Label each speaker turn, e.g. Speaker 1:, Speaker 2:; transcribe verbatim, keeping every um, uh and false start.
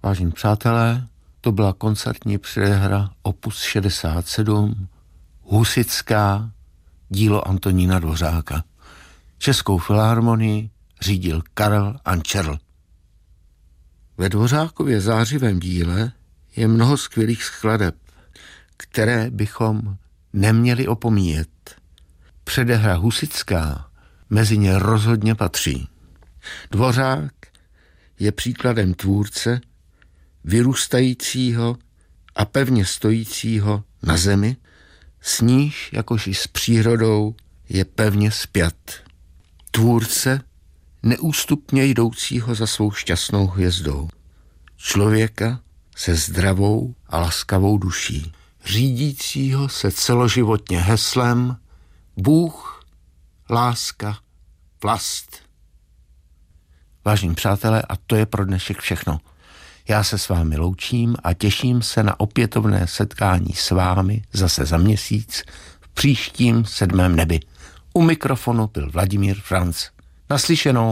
Speaker 1: Vážení přátelé, to byla koncertní předehra opus šedesát sedm, husitská, dílo Antonína Dvořáka. Českou filharmonii řídil Karel Ančerl. Ve Dvořákově zářivém díle je mnoho skvělých skladeb, které bychom neměli opomíjet. Předehra husitská mezi ně rozhodně patří. Dvořák je příkladem tvůrce, vyrůstajícího a pevně stojícího na zemi, s níž, jakož i s přírodou, je pevně spjat. Tvůrce, neústupně jdoucího za svou šťastnou hvězdou. Člověka se zdravou a laskavou duší. Řídícího se celoživotně heslem Bůh, láska, vlast. Vážení přátelé, a to je pro dnešek všechno. Já se s vámi loučím a těším se na opětovné setkání s vámi zase za měsíc v příštím sedmém nebi. U mikrofonu byl Vladimír Franc. Naslyšenou.